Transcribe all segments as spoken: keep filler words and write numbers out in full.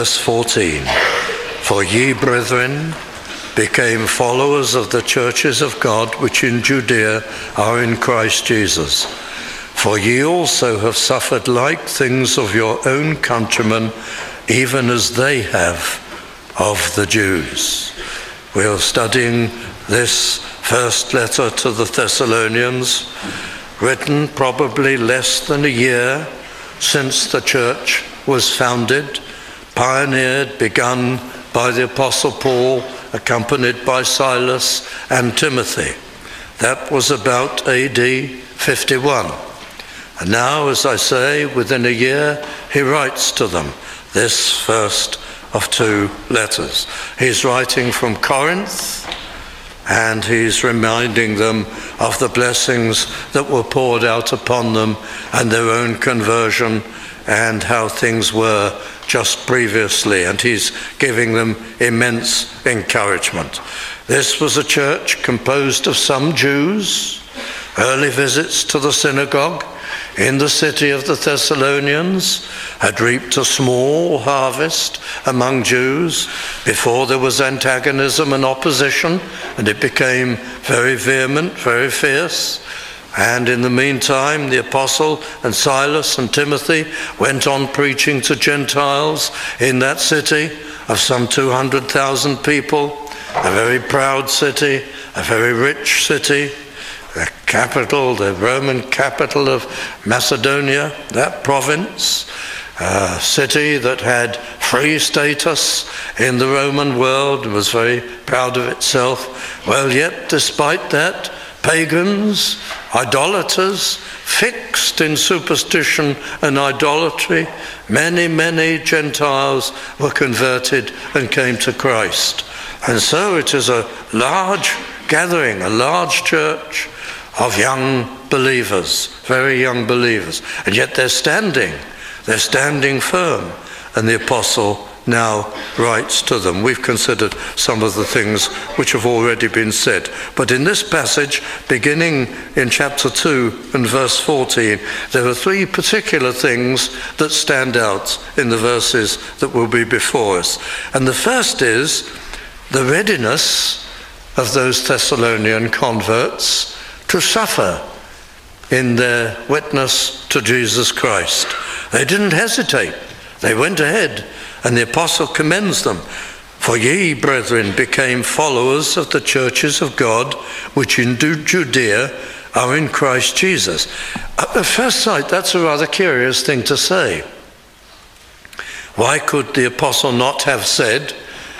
Verse fourteen, for ye, brethren, became followers of the churches of God which in Judea are in Christ Jesus. For ye also have suffered like things of your own countrymen, even as they have of the Jews. We are studying this first letter to the Thessalonians, written probably less than a year since the church was founded, pioneered, begun by the Apostle Paul, accompanied by Silas and Timothy. That was about A D fifty-one. And now, as I say, within a year, he writes to them this first of two letters. He's writing from Corinth, and he's reminding them of the blessings that were poured out upon them and their own conversion and how things were just previously, and he's giving them immense encouragement. This was a church composed of some Jews, early visits to the synagogue in the city of the Thessalonians, had reaped a small harvest among Jews before there was antagonism and opposition, and it became very vehement, very fierce. And in the meantime, the apostle and Silas and Timothy went on preaching to Gentiles in that city of some two hundred thousand people, a very proud city, a very rich city, the capital, the Roman capital of Macedonia, that province, a city that had free status in the Roman world and was very proud of itself. Well, yet despite that, pagans, idolaters, fixed in superstition and idolatry, many, many Gentiles were converted and came to Christ. And so it is a large gathering, a large church of young believers, very young believers. And yet they're standing, they're standing firm. And the apostle now writes to them. We've considered some of the things which have already been said. But in this passage, beginning in chapter two and verse fourteen, there are three particular things that stand out in the verses that will be before us. And the first is the readiness of those Thessalonian converts to suffer in their witness to Jesus Christ. They didn't hesitate. They went ahead. And the apostle commends them. For ye, brethren, became followers of the churches of God, which in Judea are in Christ Jesus. At first sight, that's a rather curious thing to say. Why could the apostle not have said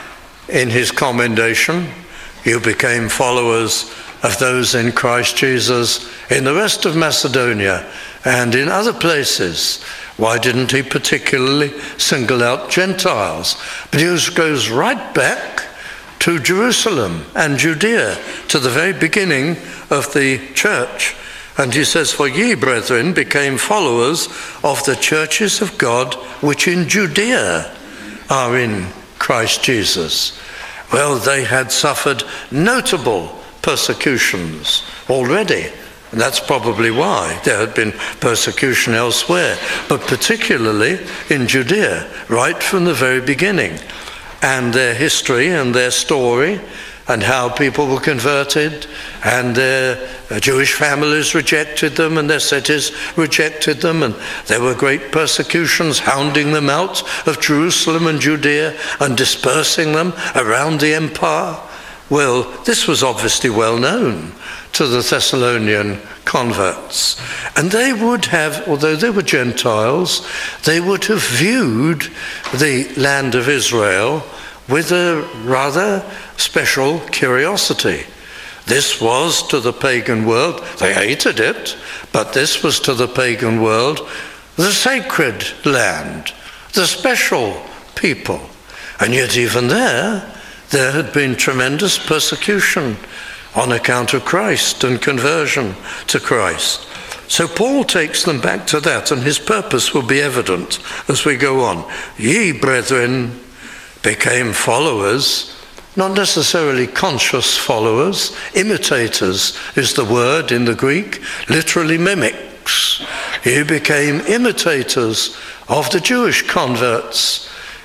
in his commendation, you became followers of those in Christ Jesus in the rest of Macedonia and in other places? Why didn't he particularly single out Gentiles? But he goes right back to Jerusalem and Judea, to the very beginning of the church. And he says, for ye, brethren, became followers of the churches of God, which in Judea are in Christ Jesus. Well, they had suffered notable persecutions already. And that's probably why there had been persecution elsewhere, but particularly in Judea, right from the very beginning. And their history and their story and how people were converted and their Jewish families rejected them and their cities rejected them, and there were great persecutions hounding them out of Jerusalem and Judea and dispersing them around the empire. Well, this was obviously well known to the Thessalonian converts. And they would have, although they were Gentiles, they would have viewed the land of Israel with a rather special curiosity. This was to the pagan world, they hated it, but this was to the pagan world the sacred land, the special people. And yet even there, there had been tremendous persecution on account of Christ and conversion to Christ. So Paul takes them back to that, and his purpose will be evident as we go on. Ye, brethren, became followers, not necessarily conscious followers. Imitators is the word in the Greek, literally mimics. Ye became imitators of the Jewish converts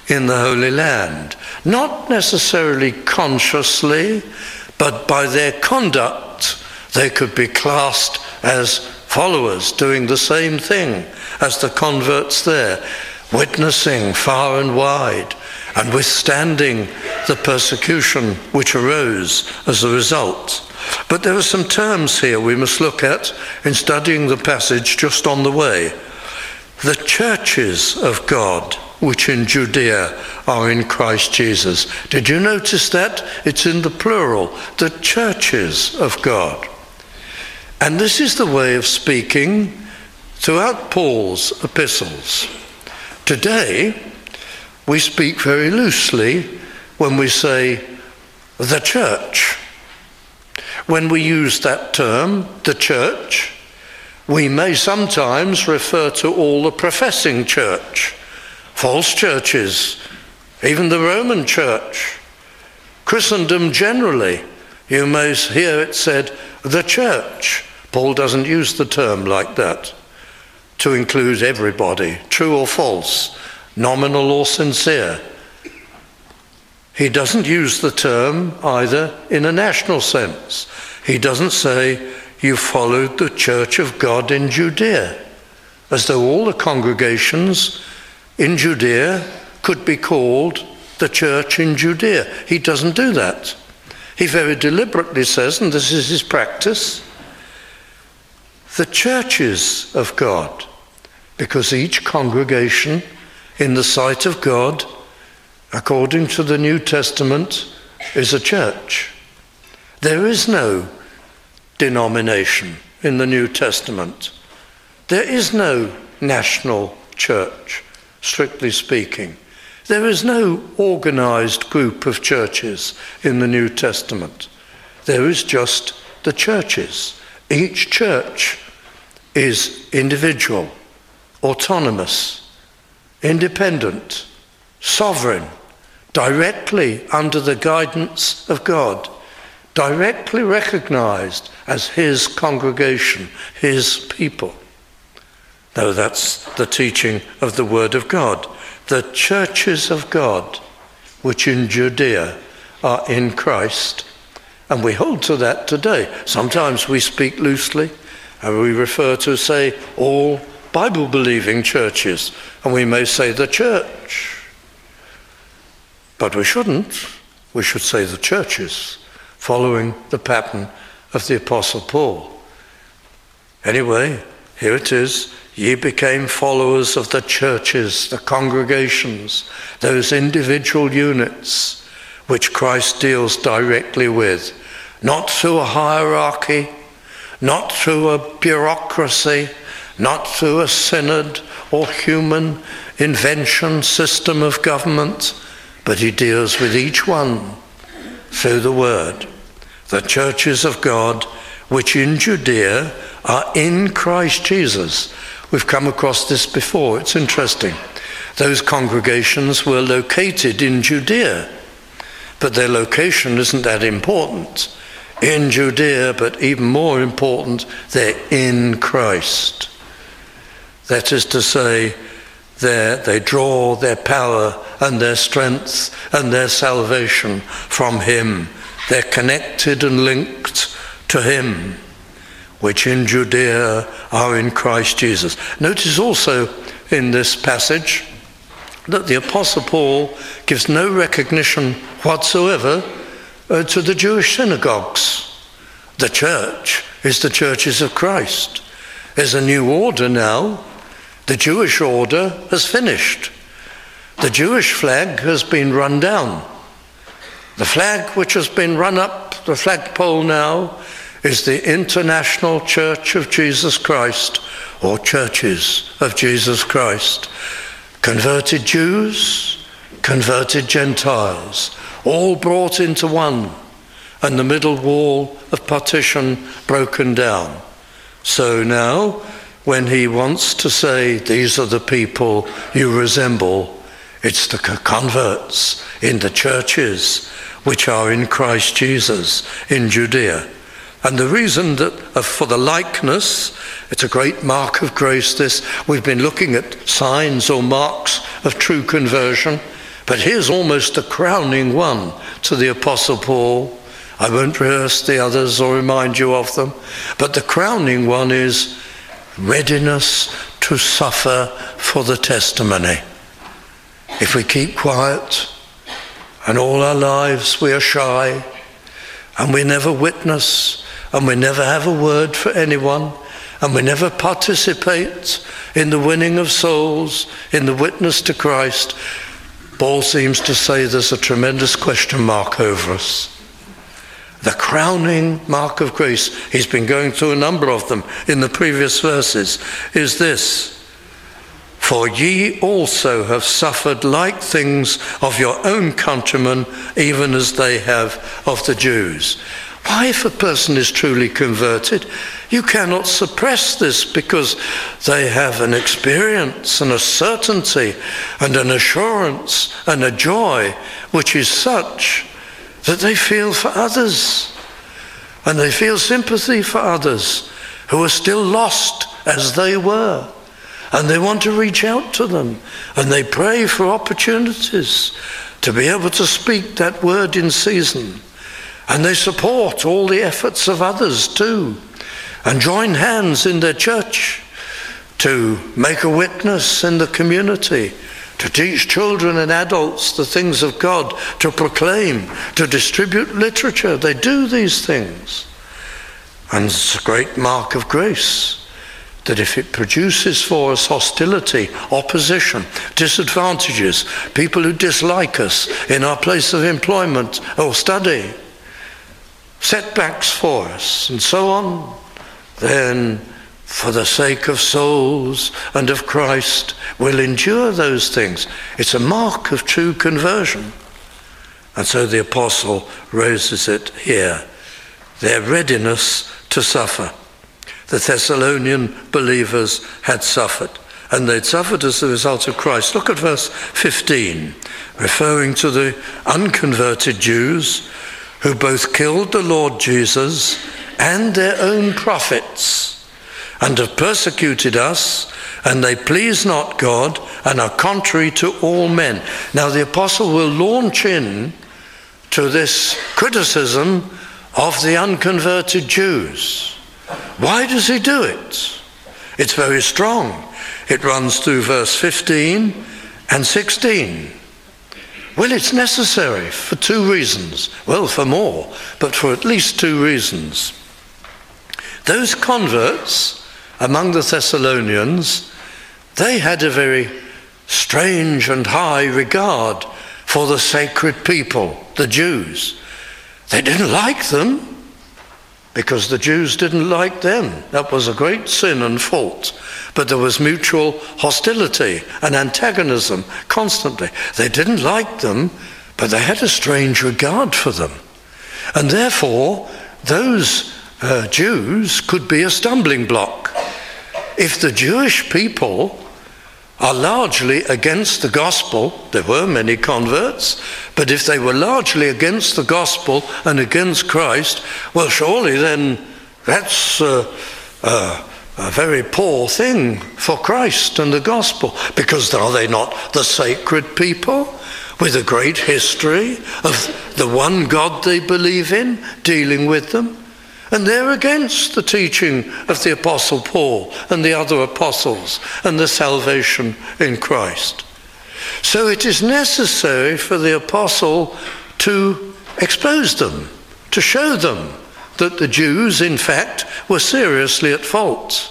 in the Holy Land, not necessarily consciously, but by their conduct they could be classed as followers doing the same thing as the converts there, witnessing far and wide and withstanding the persecution which arose as a result. But there are some terms here we must look at in studying the passage just on the way. The churches of God which in Judea are in Christ Jesus. Did you notice that? It's in the plural, the churches of God. And this is the way of speaking throughout Paul's epistles. Today, we speak very loosely when we say the church. When we use that term, the church, we may sometimes refer to all the professing church, false churches, even the Roman church, Christendom generally. You may hear it said, the church. Paul doesn't use the term like that to include everybody, true or false, nominal or sincere. He doesn't use the term either in a national sense. He doesn't say, you followed the church of God in Judea, as though all the congregations in Judea could be called the church in Judea. He doesn't do that. He very deliberately says, and this is his practice, the churches of God, because each congregation in the sight of God, according to the New Testament, is a church. There is no denomination in the New Testament. There is no national church, strictly speaking. There is no organized group of churches in the New Testament. There is just the churches. Each church is individual, autonomous, independent, sovereign, directly under the guidance of God, directly recognized as his congregation, his people. Though that's the teaching of the Word of God. The churches of God, which in Judea are in Christ, and we hold to that today. Sometimes we speak loosely, and we refer to, say, all Bible-believing churches, and we may say the church. But we shouldn't. We should say the churches, following the pattern of the Apostle Paul. Anyway, here it is. Ye became followers of the churches, the congregations, those individual units which Christ deals directly with, not through a hierarchy, not through a bureaucracy, not through a synod or human invention system of government, but he deals with each one through the word. The churches of God, which in Judea are in Christ Jesus. We've come across this before. It's interesting. Those congregations were located in Judea, but their location isn't that important. In Judea, but even more important, they're in Christ. That is to say, they draw their power and their strength and their salvation from him. They're connected and linked to him, which in Judea are in Christ Jesus. Notice also in this passage that the Apostle Paul gives no recognition whatsoever uh, to the Jewish synagogues. The church is the churches of Christ. There's a new order now. The Jewish order has finished. The Jewish flag has been run down. The flag which has been run up the flagpole now is the International Church of Jesus Christ, or Churches of Jesus Christ. Converted Jews, converted Gentiles, all brought into one, and the middle wall of partition broken down. So now, when he wants to say, these are the people you resemble, it's the converts in the churches which are in Christ Jesus in Judea. And the reason that uh, for the likeness, it's a great mark of grace this, we've been looking at signs or marks of true conversion. But here's almost the crowning one to the Apostle Paul. I won't rehearse the others or remind you of them, but the crowning one is readiness to suffer for the testimony. If we keep quiet and all our lives we are shy and we never witness and we never have a word for anyone and we never participate in the winning of souls, in the witness to Christ, Paul seems to say there's a tremendous question mark over us. The crowning mark of grace, he's been going through a number of them in the previous verses, is this: for ye also have suffered like things of your own countrymen, even as they have of the Jews. Why, if a person is truly converted, you cannot suppress this, because they have an experience and a certainty and an assurance and a joy which is such that they feel for others, and they feel sympathy for others who are still lost as they were, and they want to reach out to them, and they pray for opportunities to be able to speak that word in season. And they support all the efforts of others too, and join hands in their church to make a witness in the community, to teach children and adults the things of God, to proclaim, to distribute literature. They do these things. And it's a great mark of grace that if it produces for us hostility, opposition, disadvantages, people who dislike us in our place of employment or study, setbacks for us, and so on, then for the sake of souls and of Christ, we'll endure those things. It's a mark of true conversion. And so the apostle raises it here, their readiness to suffer. The Thessalonian believers had suffered, and they'd suffered as a result of Christ. Look at verse fifteen, referring to the unconverted Jews who both killed the Lord Jesus and their own prophets, and have persecuted us, and they please not God, and are contrary to all men. Now the apostle will launch in to this criticism of the unconverted Jews. Why does he do it? It's very strong. It runs through verse fifteen and sixteen. Well, it's necessary for two reasons. Well, for more, but for at least two reasons. Those converts among the Thessalonians, they had a very strange and high regard for the sacred people, the Jews. They didn't like them because the Jews didn't like them. That was a great sin and fault. But there was mutual hostility and antagonism constantly. They didn't like them, but they had a strange regard for them. And therefore, those uh, Jews could be a stumbling block. If the Jewish people are largely against the gospel, there were many converts, but if they were largely against the gospel and against Christ, well, surely then that's uh, uh, a very poor thing for Christ and the gospel, because are they not the sacred people with a great history of the one God they believe in dealing with them? And they're against the teaching of the Apostle Paul and the other apostles and the salvation in Christ. So it is necessary for the apostle to expose them, to show them that the Jews, in fact, were seriously at fault,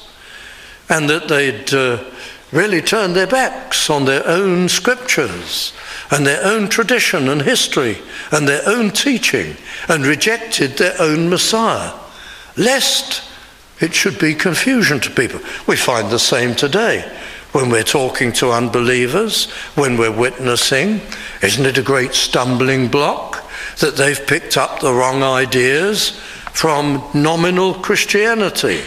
and that they'd uh, really turned their backs on their own scriptures and their own tradition and history and their own teaching, and rejected their own Messiah, lest it should be confusion to people. We find the same today when we're talking to unbelievers, when we're witnessing. Isn't it a great stumbling block that they've picked up the wrong ideas from nominal Christianity?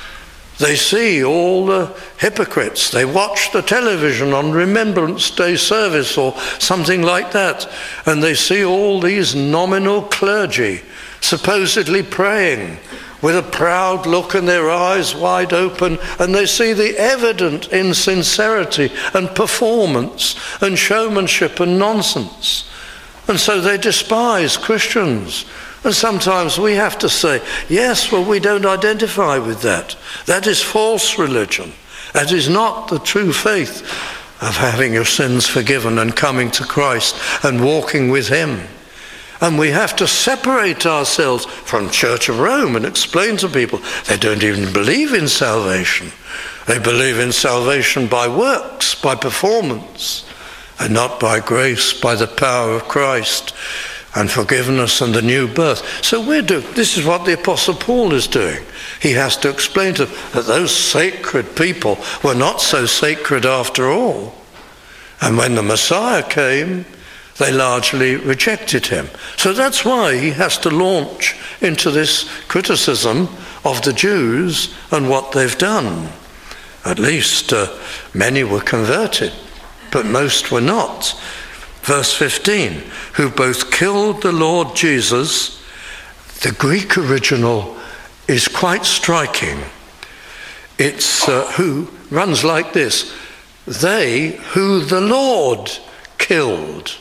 They see all the hypocrites. They watch the television on Remembrance Day service or something like that, and they see all these nominal clergy supposedly praying with a proud look and their eyes wide open, and they see the evident insincerity and performance and showmanship and nonsense. And so they despise Christians. And sometimes we have to say, yes, well, we don't identify with that. That is false religion. That is not the true faith of having your sins forgiven and coming to Christ and walking with him. And we have to separate ourselves from Church of Rome and explain to people they don't even believe in salvation. They believe in salvation by works, by performance, and not by grace, by the power of Christ and forgiveness and the new birth. So we're doing, this is what the Apostle Paul is doing. He has to explain to them that those sacred people were not so sacred after all. And when the Messiah came, they largely rejected him. So that's why he has to launch into this criticism of the Jews and what they've done. At least uh, many were converted, but most were not. Verse fifteen, who both killed the Lord Jesus. The Greek original is quite striking. It's uh, who runs like this: they who the Lord killed,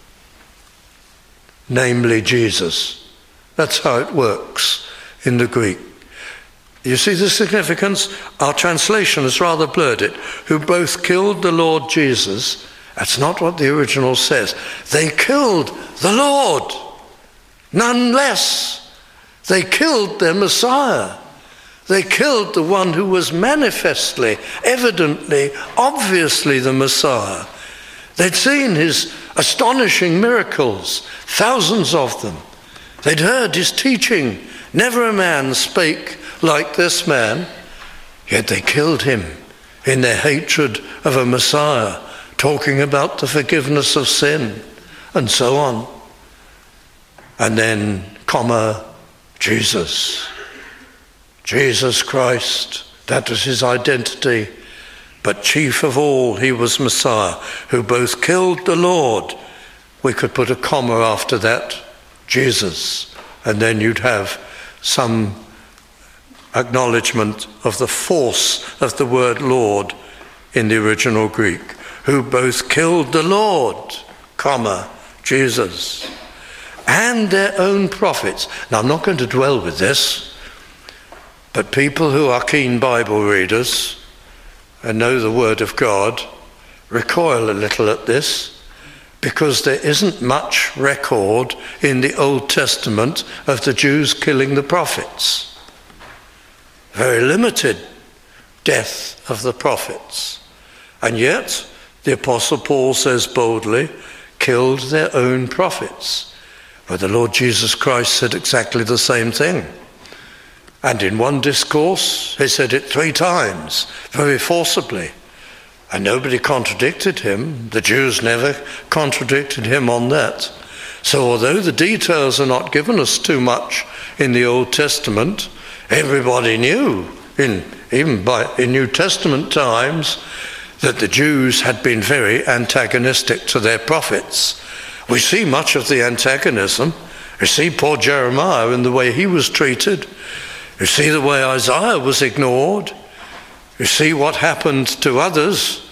namely Jesus. That's how it works in the Greek. You see the significance? Our translation has rather blurred it. Who both killed the Lord Jesus. That's not what the original says. They killed the Lord, none less. They killed their Messiah. They killed the one who was manifestly, evidently, obviously the Messiah. They'd seen his astonishing miracles, thousands of them. They'd heard his teaching. Never a man spake like this man. Yet they killed him in their hatred of a Messiah, talking about the forgiveness of sin and so on. And then, comma, Jesus. Jesus Christ, that was his identity. But chief of all, he was Messiah, who both killed the Lord. We could put a comma after that, Jesus. And then you'd have some acknowledgement of the force of the word Lord in the original Greek. Who both killed the Lord, comma, Jesus, and their own prophets. Now, I'm not going to dwell with this, but people who are keen Bible readers and know the Word of God recoil a little at this, because there isn't much record in the Old Testament of the Jews killing the prophets. Very limited death of the prophets. And yet, the Apostle Paul says boldly, killed their own prophets. But the Lord Jesus Christ said exactly the same thing. And in one discourse, he said it three times, very forcibly. And nobody contradicted him. The Jews never contradicted him on that. So although the details are not given us too much in the Old Testament, everybody knew, in, even by, in New Testament times, that the Jews had been very antagonistic to their prophets. We see much of the antagonism. You see poor Jeremiah in the way he was treated. You see the way Isaiah was ignored. You see what happened to others,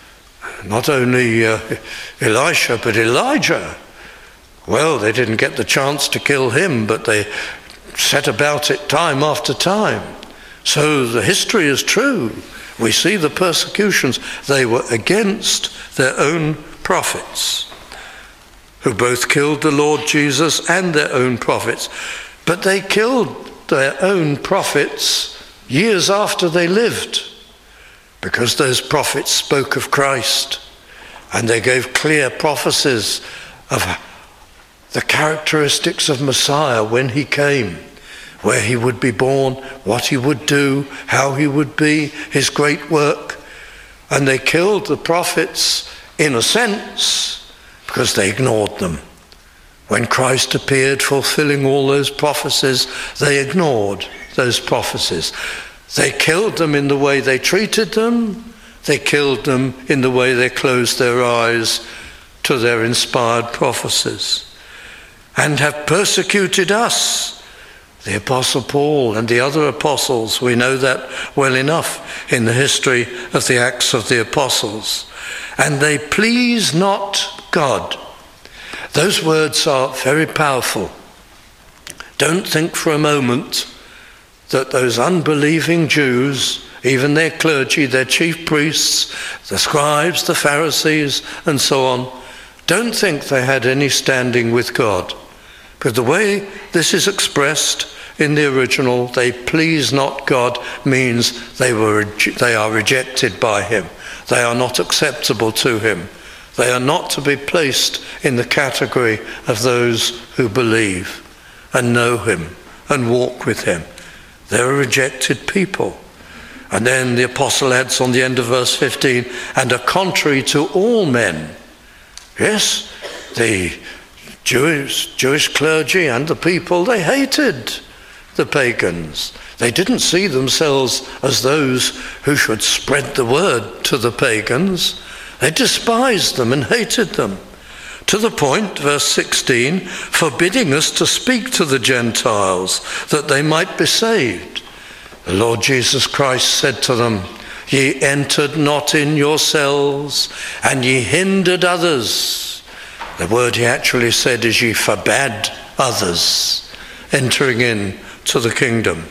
not only uh, Elisha, but Elijah. Well, they didn't get the chance to kill him, but they set about it time after time. So the history is true. We see the persecutions. They were against their own prophets, who both killed the Lord Jesus and their own prophets. But they killed their own prophets years after they lived, because those prophets spoke of Christ, and they gave clear prophecies of the characteristics of Messiah when he came, where he would be born, what he would do, how he would be, his great work. And they killed the prophets in a sense because they ignored them. When Christ appeared fulfilling all those prophecies, they ignored those prophecies. They killed them in the way they treated them. They killed them in the way they closed their eyes to their inspired prophecies, and have persecuted us, The Apostle Paul and the other apostles, we know that well enough in the history of the Acts of the Apostles. And they please not God. Those words are very powerful. Don't think for a moment that those unbelieving Jews, even their clergy, their chief priests, the scribes, the Pharisees, and so on, don't think they had any standing with God. Because the way this is expressed in the original, they please not God, means they were they are rejected by him. They are not acceptable to him. They are not to be placed in the category of those who believe and know him and walk with him. They're a rejected people. And then the apostle adds on the end of verse fifteen, and are contrary to all men. Yes, the Jewish, Jewish clergy and the people, they hated the pagans. They didn't see themselves as those who should spread the word to the pagans. They despised them and hated them. To the point, verse sixteen, forbidding us to speak to the Gentiles, that they might be saved. The Lord Jesus Christ said to them, ye entered not in yourselves, and ye hindered others. The word he actually said is ye forbade others entering in to the kingdom.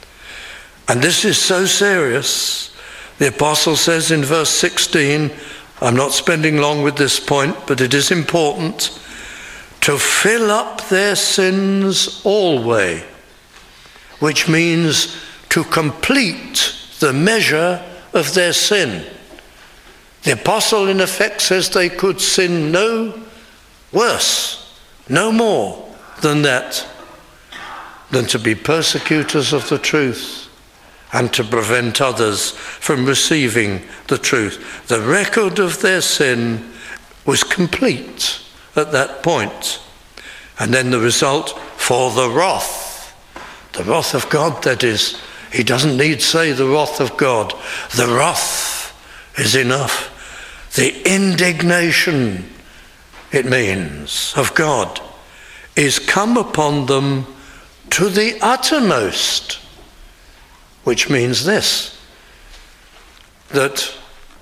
And this is so serious. The apostle says in verse sixteen, I'm not spending long with this point, but it is important, to fill up their sins always, which means to complete the measure of their sin. The apostle in effect says they could sin no worse, no more than that, than to be persecutors of the truth and to prevent others from receiving the truth. The record of their sin was complete at that point. And then the result, for the wrath, the wrath of God, that is. He doesn't need say the wrath of God. The wrath is enough. The indignation, it means, of God is come upon them to the uttermost, which means this, that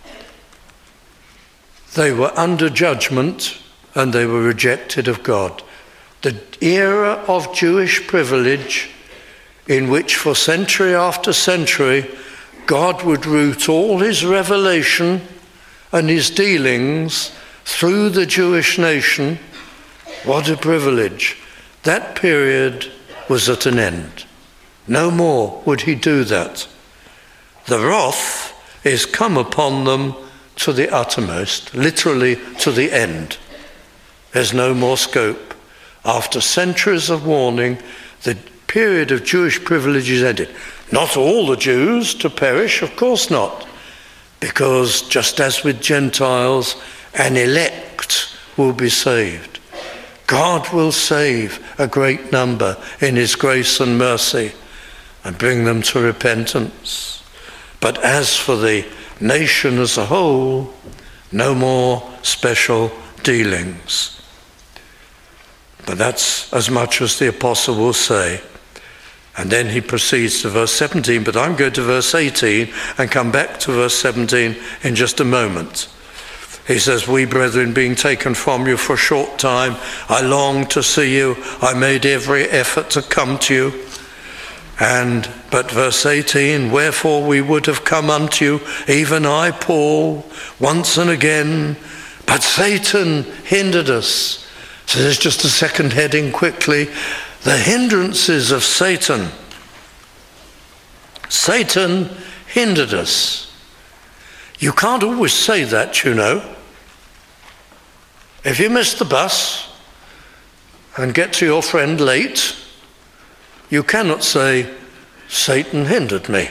they were under judgment and they were rejected of God. The era of Jewish privilege in which for century after century God would root all his revelation and his dealings through the Jewish nation. What a privilege. That period was at an end. No more would he do that. The wrath is come upon them to the uttermost, literally to the end. There's no more scope. After centuries of warning, the period of Jewish privilege is ended. Not all the Jews to perish, of course not, because just as with Gentiles, an elect will be saved. God will save a great number in his grace and mercy and bring them to repentance. But as for the nation as a whole, no more special dealings. But that's as much as the apostle will say. And then he proceeds to verse seventeen, but I'm going to verse eighteen and come back to verse seventeen in just a moment. He says, we brethren, being taken from you for a short time, I longed to see you. I made every effort to come to you. And, but verse eighteen, wherefore we would have come unto you, even I, Paul, once and again, but Satan hindered us. So there's just a second heading quickly. The hindrances of Satan. Satan hindered us. You can't always say that, you know. If you miss the bus and get to your friend late, you cannot say, Satan hindered me.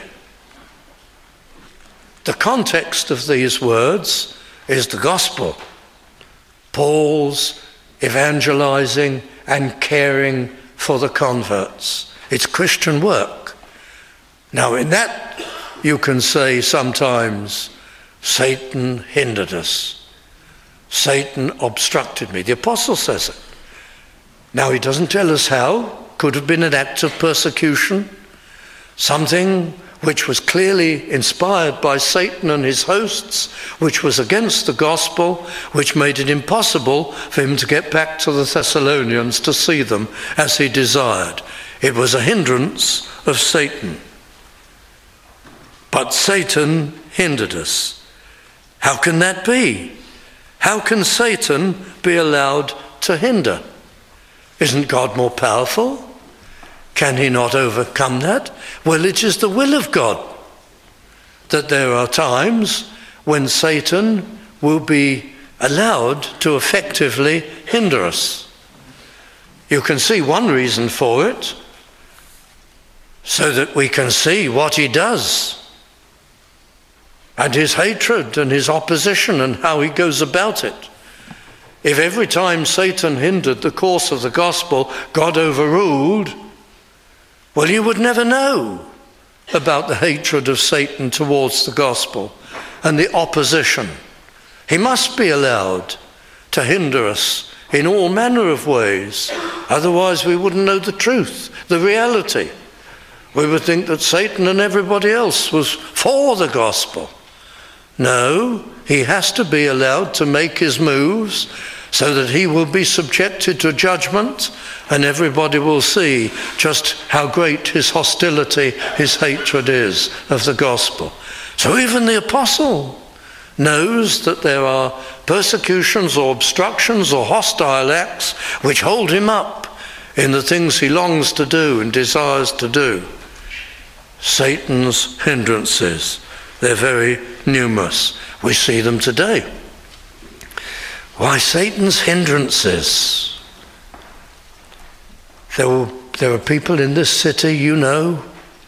The context of these words is the gospel. Paul's evangelizing and caring for the converts. It's Christian work. Now in that you can say sometimes, Satan hindered us. Satan obstructed me. The apostle says it. Now he doesn't tell us how could have been an act of persecution, something which was clearly inspired by Satan and his hosts, which was against the gospel, which made it impossible for him to get back to the Thessalonians to see them as he desired. It was a hindrance of Satan. But Satan hindered us. How can that be? How can Satan be allowed to hinder? Isn't God more powerful? Can he not overcome that? Well, it is the will of God that there are times when Satan will be allowed to effectively hinder us. You can see one reason for it, so that we can see what he does, and his hatred and his opposition and how he goes about it. If every time Satan hindered the course of the gospel, God overruled, well, you would never know about the hatred of Satan towards the gospel and the opposition. He must be allowed to hinder us in all manner of ways. Otherwise, we wouldn't know the truth, the reality. We would think that Satan and everybody else was for the gospel. No, he has to be allowed to make his moves so that he will be subjected to judgment, and everybody will see just how great his hostility, his hatred is of the gospel. So even the apostle knows that there are persecutions or obstructions or hostile acts which hold him up in the things he longs to do and desires to do. Satan's hindrances, they're very numerous. We see them today. Why, Satan's hindrances. There were, there were people in this city, you know,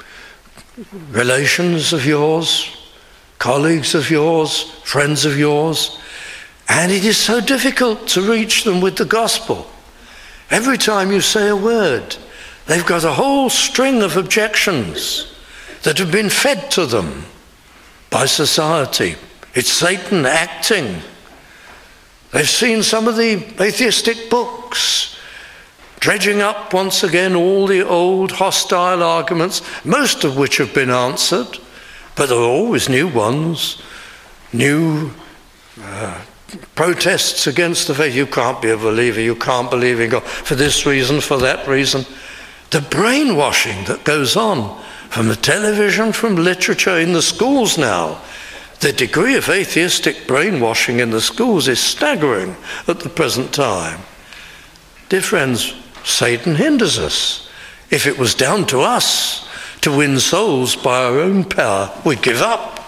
relations of yours, colleagues of yours, friends of yours, and it is so difficult to reach them with the gospel. Every time you say a word, they've got a whole string of objections that have been fed to them by society. It's Satan acting. They've seen some of the atheistic books, dredging up once again all the old hostile arguments, most of which have been answered, but there are always new ones, new uh, protests against the faith. You can't be a believer, you can't believe in God, for this reason, for that reason. The brainwashing that goes on from the television, from literature, in the schools now. The degree of atheistic brainwashing in the schools is staggering at the present time. Dear friends, Satan hinders us. If it was down to us to win souls by our own power, we'd give up.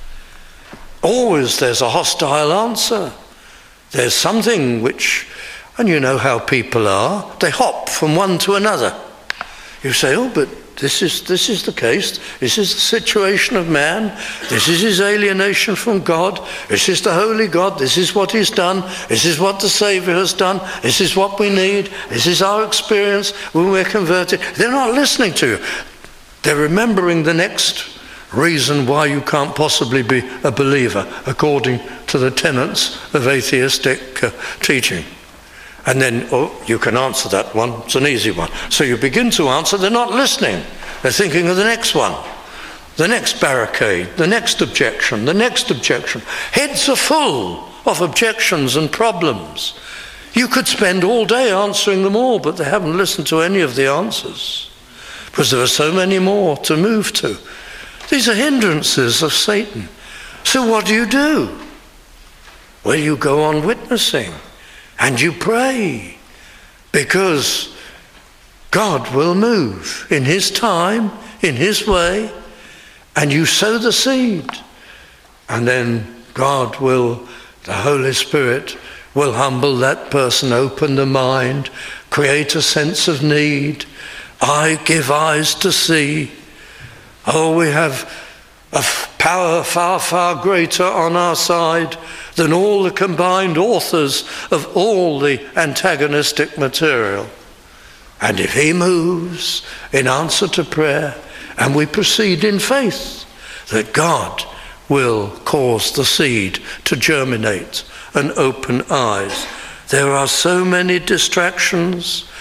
Always there's a hostile answer. There's something which, and you know how people are, they hop from one to another. You say, oh, but This is, this is the case. This is the situation of man. This is his alienation from God. This is the holy God. This is what he's done. This is what the Saviour has done. This is what we need. This is our experience when we're converted. They're not listening to you. They're remembering the next reason why you can't possibly be a believer according to the tenets of atheistic uh, teaching. And then, oh, you can answer that one. It's an easy one. So you begin to answer. They're not listening. They're thinking of the next one, the next barricade, the next objection, the next objection. Heads are full of objections and problems. You could spend all day answering them all, but they haven't listened to any of the answers because there are so many more to move to. These are hindrances of Satan. So what do you do? Well, you go on witnessing. And you pray, because God will move in his time, in his way, and you sow the seed. And then God will, the Holy Spirit, will humble that person, open the mind, create a sense of need. I give eyes to see. Oh, we have a power far, far greater on our side than all the combined authors of all the antagonistic material. And if he moves in answer to prayer, and we proceed in faith, that God will cause the seed to germinate and open eyes. There are so many distractions.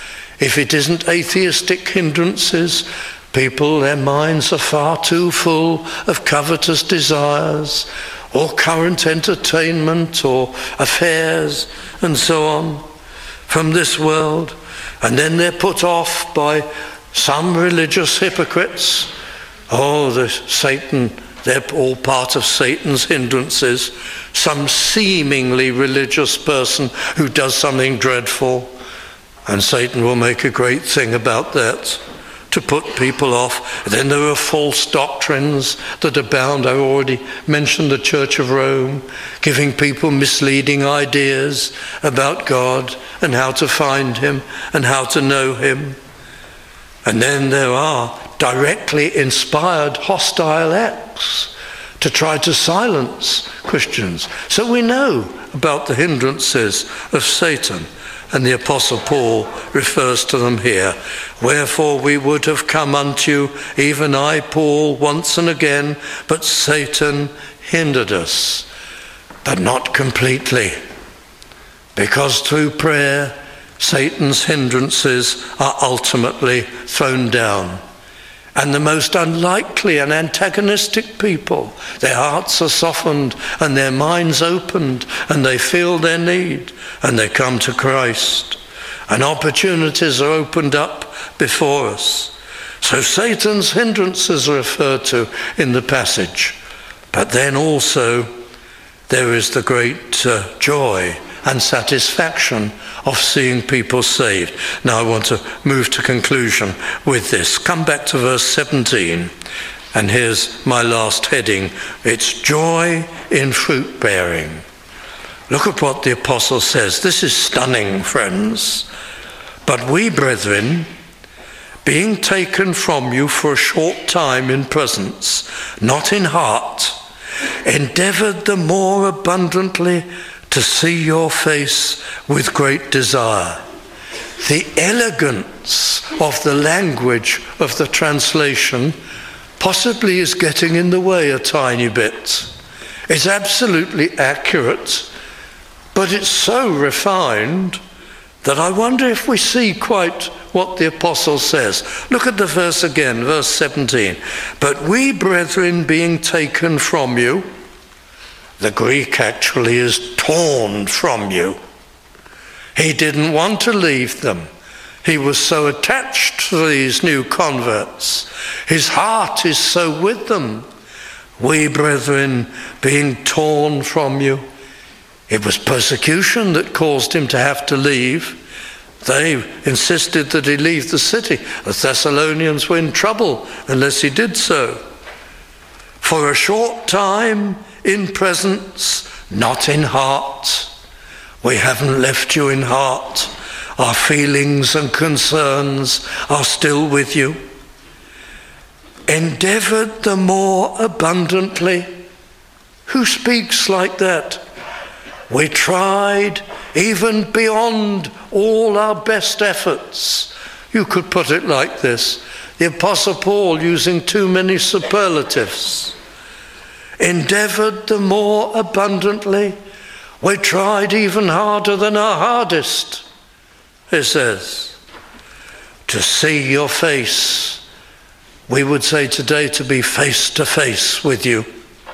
If it isn't atheistic hindrances, people, their minds are far too full of covetous desires, or current entertainment, or affairs, and so on, from this world. And then they're put off by some religious hypocrites. Oh, the Satan, they're all part of Satan's hindrances. Some seemingly religious person who does something dreadful, and Satan will make a great thing about that, to put people off. Then there are false doctrines that abound. I already mentioned the Church of Rome, giving people misleading ideas about God and how to find him and how to know him. And then there are directly inspired hostile acts to try to silence Christians. So we know about the hindrances of Satan. And the Apostle Paul refers to them here. Wherefore we would have come unto you, even I, Paul, once and again, but Satan hindered us, but not completely. Because through prayer, Satan's hindrances are ultimately thrown down. And the most unlikely and antagonistic people, their hearts are softened and their minds opened, and they feel their need and they come to Christ. And opportunities are opened up before us. So Satan's hindrances are referred to in the passage. But then also there is the great uh, joy and satisfaction of seeing people saved. Now I want to move to conclusion with this. Come back to verse seventeen, and here's my last heading. It's joy in fruit bearing. Look at what the apostle says. This is stunning, friends. But we, brethren, being taken from you for a short time in presence, not in heart, endeavoured the more abundantly to see your face with great desire. The elegance of the language of the translation possibly is getting in the way a tiny bit. It's absolutely accurate, but it's so refined that I wonder if we see quite what the apostle says. Look at the verse again, verse seventeen. But we, brethren, being taken from you, the Greek actually is torn from you. He didn't want to leave them. He was so attached to these new converts. His heart is so with them. We, brethren, being torn from you. It was persecution that caused him to have to leave. They insisted that he leave the city. The Thessalonians were in trouble unless he did so. For a short time, in presence, not in heart. We haven't left you in heart. Our feelings and concerns are still with you. Endeavoured the more abundantly. Who speaks like that? We tried even beyond all our best efforts. You could put it like this. The Apostle Paul using too many superlatives. Endeavoured the more abundantly. We tried even harder than our hardest, it says, to see your face. We would say today to be face to face with you.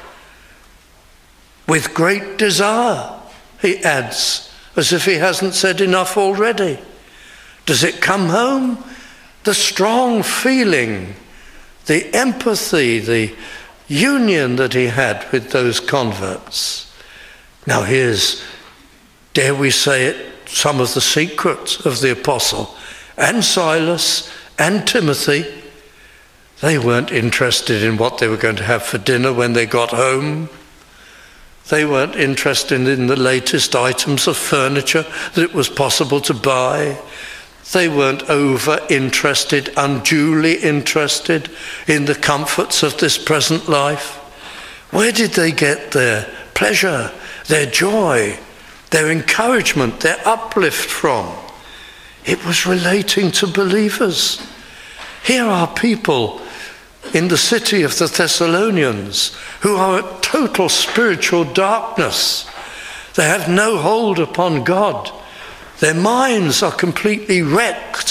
With great desire, he adds, as if he hasn't said enough already. Does it come home? The strong feeling, the empathy, the union that he had with those converts. Now here's, dare we say it, some of the secrets of the apostle. And Silas and Timothy, they weren't interested in what they were going to have for dinner when they got home. They weren't interested in the latest items of furniture that it was possible to buy. They weren't over-interested, unduly interested in the comforts of this present life. Where did they get their pleasure, their joy, their encouragement, their uplift from? It was relating to believers. Here are people in the city of the Thessalonians who are at total spiritual darkness. They have no hold upon God. Their minds are completely wrecked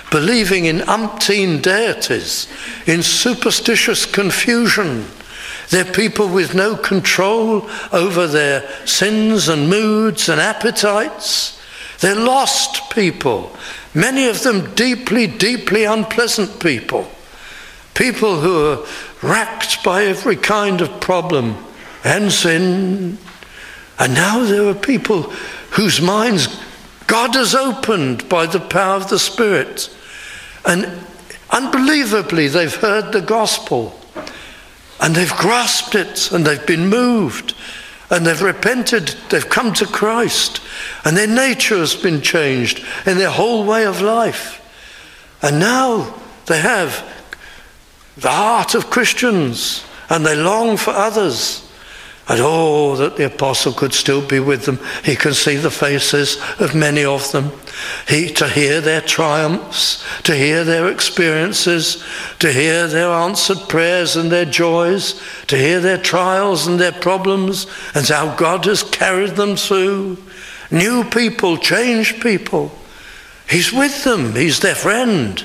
believing in umpteen deities, in superstitious confusion. They're people with no control over their sins and moods and appetites. They're lost people, many of them deeply, deeply unpleasant people. People who are racked by every kind of problem and sin. And now there are people whose minds God has opened by the power of the Spirit. And unbelievably, they've heard the gospel. And they've grasped it, and they've been moved, and they've repented, they've come to Christ, and their nature has been changed, and their whole way of life. And now they have the heart of Christians, and they long for others. And oh, that the apostle could still be with them. He can see the faces of many of them. He, to hear their triumphs, to hear their experiences, to hear their answered prayers and their joys, to hear their trials and their problems, and how God has carried them through. New people, changed people. He's with them. He's their friend.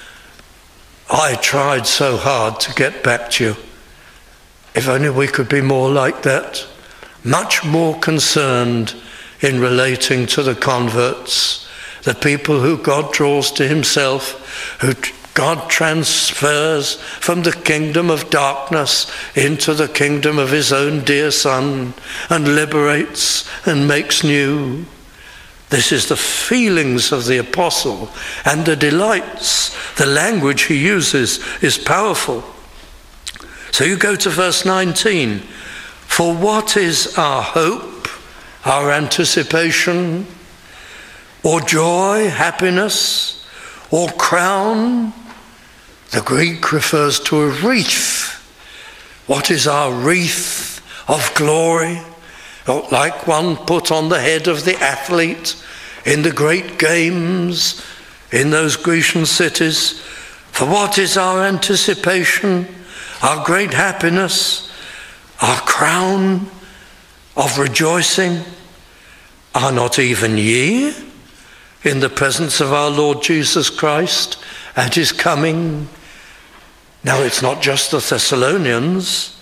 I tried so hard to get back to you. If only we could be more like that, much more concerned in relating to the converts, the people who God draws to himself, who God transfers from the kingdom of darkness into the kingdom of his own dear Son, and liberates and makes new. This is the feelings of the apostle and the delights. The language he uses is powerful. So you go to verse nineteen. For what is our hope, our anticipation, or joy, happiness, or crown? The Greek refers to a wreath. What is our wreath of glory? Like one put on the head of the athlete in the great games in those Grecian cities. For what is our anticipation, our great happiness, our crown of rejoicing? Are not even ye in the presence of our Lord Jesus Christ at his coming? Now it's not just the Thessalonians.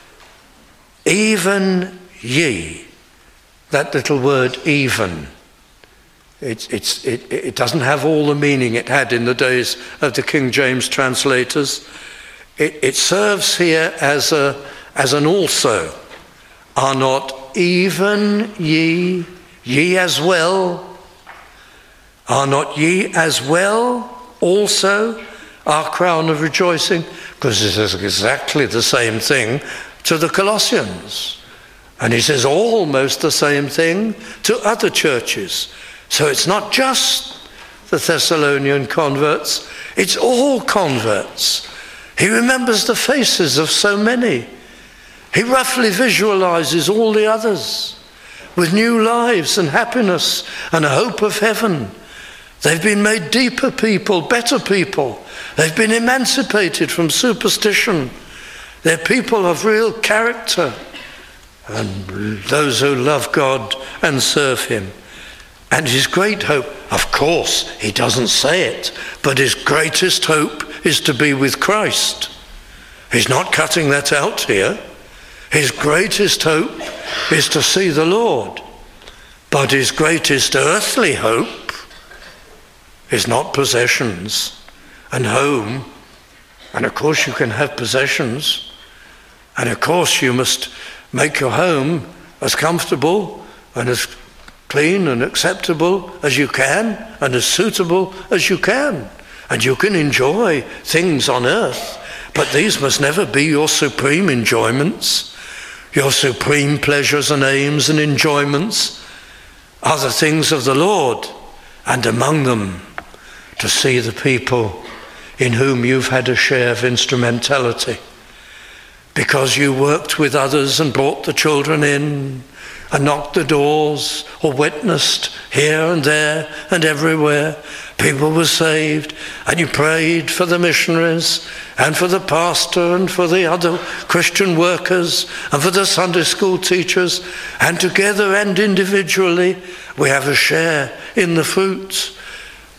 Even ye, that little word even, it's, it's, it, it doesn't have all the meaning it had in the days of the King James translators. It, it serves here as a as an also. Are not even ye, ye as well, are not ye as well also our crown of rejoicing? Because it is exactly the same thing to the Colossians. And he says almost the same thing to other churches. So it's not just the Thessalonian converts, it's all converts. He remembers the faces of so many. He roughly visualizes all the others with new lives and happiness and a hope of heaven. They've been made deeper people, better people. They've been emancipated from superstition. They're people of real character and those who love God and serve him. And his great hope, of course, he doesn't say it, but his greatest hope is to be with Christ. He's not cutting that out here. His greatest hope is to see the Lord. But his greatest earthly hope is not possessions and home. And of course you can have possessions. And of course you must make your home as comfortable and as clean and acceptable as you can and as suitable as you can. And you can enjoy things on earth, but these must never be your supreme enjoyments. Your supreme pleasures and aims and enjoyments are the things of the Lord, and among them to see the people in whom you've had a share of instrumentality, because you worked with others and brought the children in and knocked the doors or witnessed here and there and everywhere. People were saved, and you prayed for the missionaries and for the pastor and for the other Christian workers and for the Sunday school teachers, and together and individually we have a share in the fruits.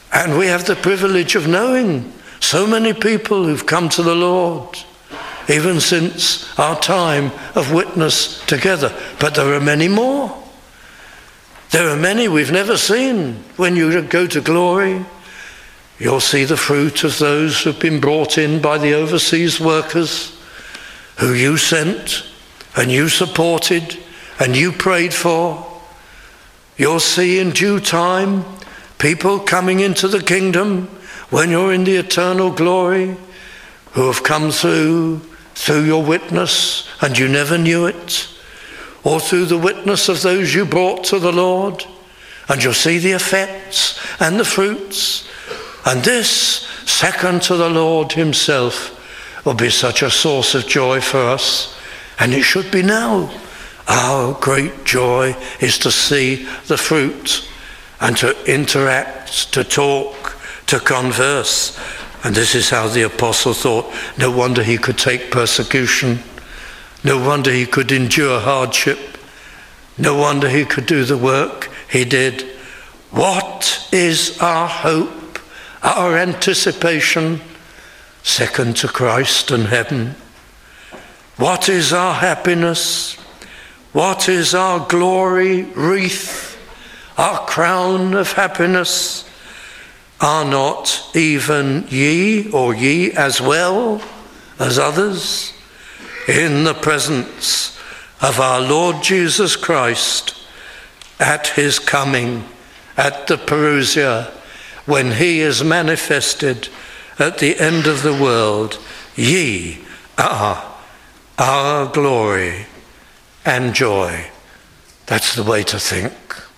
And we have the privilege of knowing so many people who've come to the Lord, even since our time of witness together. But there are many more. There are many we've never seen. When you go to glory, you'll see the fruit of those who've been brought in by the overseas workers who you sent and you supported and you prayed for. You'll see in due time people coming into the kingdom when you're in the eternal glory who have come through through your witness and you never knew it, or through the witness of those you brought to the Lord, and you'll see the effects and the fruits. And this, second to the Lord himself, will be such a source of joy for us, and it should be now. Our great joy is to see the fruit and to interact, to talk, to converse. And this is how the apostle thought. No wonder he could take persecution. No wonder he could endure hardship. No wonder he could do the work he did. What is our hope, our anticipation? Second to Christ and heaven. What is our happiness? What is our glory wreath, our crown of happiness? Are not even ye, or ye as well as others, in the presence of our Lord Jesus Christ at his coming, at the Parousia, when he is manifested at the end of the world? Ye are our glory and joy. That's the way to think.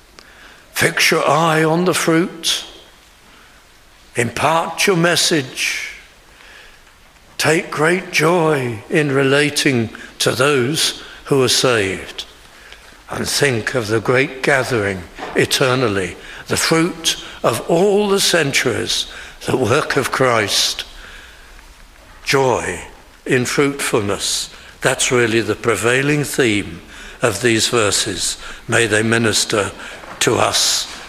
Fix your eye on the fruit. Impart your message. Take great joy in relating to those who are saved. And think of the great gathering eternally, the fruit of all the centuries, the work of Christ. Joy in fruitfulness. That's really the prevailing theme of these verses. May they minister to us